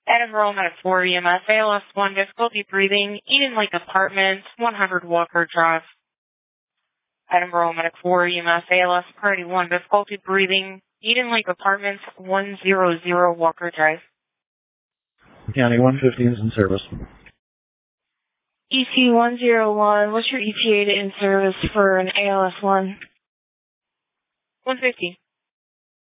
Edinburgh Medic 4 EMS, ALS 1, difficulty breathing, Eden Lake Apartments, 100 Walker Drive. Edinburgh Medic 4 EMS, ALS Priority 1, difficulty breathing, Eden Lake Apartments, 100 Walker Drive. County 150 is in service. ET 101, what's your ETA to in service for an ALS 1? 150.